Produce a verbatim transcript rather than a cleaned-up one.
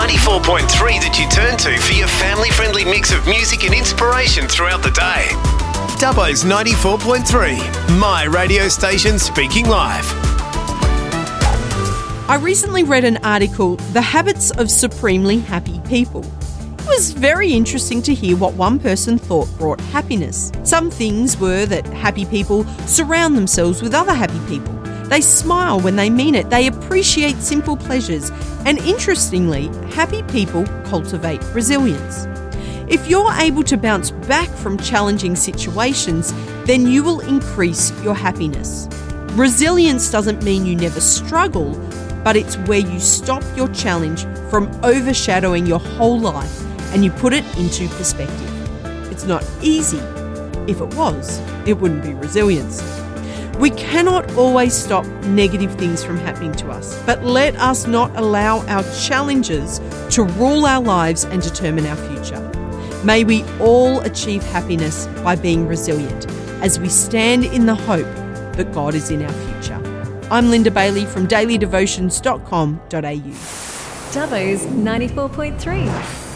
ninety-four point three that you turn to for your family-friendly mix of music and inspiration throughout the day. Dubbo's ninety-four point three, my radio station speaking live. I recently read an article, The Habits of Supremely Happy People. It was very interesting to hear what one person thought brought happiness. Some things were that happy people surround themselves with other happy people. They smile when they mean it. They appreciate simple pleasures. And interestingly, happy people cultivate resilience. If you're able to bounce back from challenging situations, then you will increase your happiness. Resilience doesn't mean you never struggle, but it's where you stop your challenge from overshadowing your whole life and you put it into perspective. It's not easy. If it was, it wouldn't be resilience. We cannot always stop negative things from happening to us, but let us not allow our challenges to rule our lives and determine our future. May we all achieve happiness by being resilient as we stand in the hope that God is in our future. I'm Linda Bailey from daily devotions dot com dot a u. Dubbo's ninety-four point three.